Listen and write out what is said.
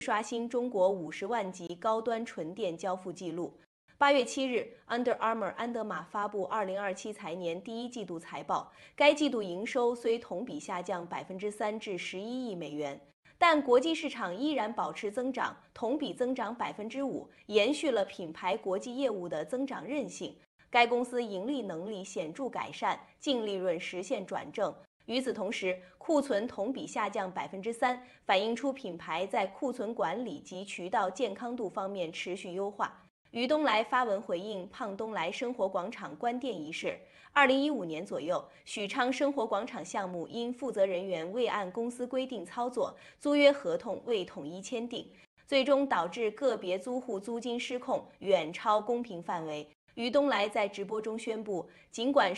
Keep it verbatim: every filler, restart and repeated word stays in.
刷新中国五十万级高端纯电交付记录。八月七日 ，Under Armour 安德玛发布二零二七财年第一季度财报，该季度营收虽同比下降百分之三至十一亿美元，但国际市场依然保持增长，同比增长百分之五，延续了品牌国际业务的增长韧性。该公司盈利能力显著改善，净利润实现转正。与此同时，库存同比下降百分之三，反映出品牌在库存管理及渠道健康度方面持续优化。于东来发文回应胖东来生活广场关店一事。二零一五年左右，许昌生活广场项目因负责人员未按公司规定操作，租约合同未统一签订，最终导致个别租户租金失控，远超公平范围。于东来在直播中宣布，尽管